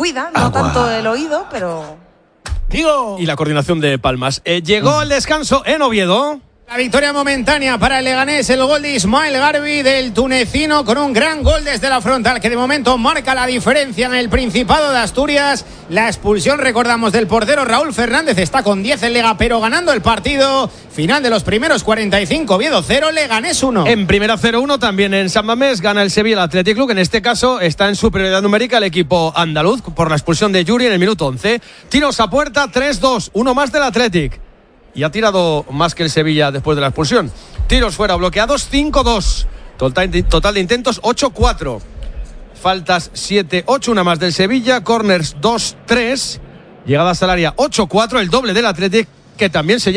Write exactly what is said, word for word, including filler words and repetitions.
cuida, no Agua. tanto el oído, pero... Digo. Y la coordinación de Palmas. Eh, llegó el descanso en Oviedo. La victoria momentánea para el Leganés, el gol de Ismael Garbi del tunecino con un gran gol desde la frontal que de momento marca la diferencia en el Principado de Asturias. La expulsión, recordamos, del portero Raúl Fernández, está con diez en Lega, pero ganando el partido. Final de los primeros cuarenta y cinco, Oviedo cero, Leganés uno. En primera cero uno, también en San Mamés, gana el Sevilla el Athletic Club, que en este caso está en superioridad numérica el equipo andaluz por la expulsión de Yuri en el minuto once. Tiros a puerta, tres dos, uno más del Athletic. Y ha tirado más que el Sevilla después de la expulsión. Tiros fuera bloqueados, cinco dos. Total, total de intentos, ocho cuatro. Faltas siete ocho, una más del Sevilla. Corners dos tres. Llegadas al área ocho cuatro, el doble del Athletic, que también se